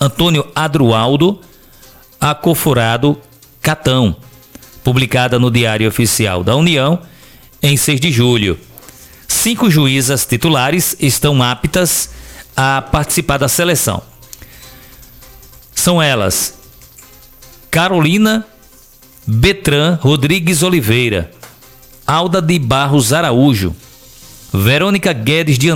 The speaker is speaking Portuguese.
Antônio Adroaldo Acoforado Catão, publicada no Diário Oficial da União em 6 de julho. 5 juízas titulares estão aptas a participar da seleção. São elas: Carolina Betran Rodrigues Oliveira, Alda de Barros Araújo, Verônica Guedes de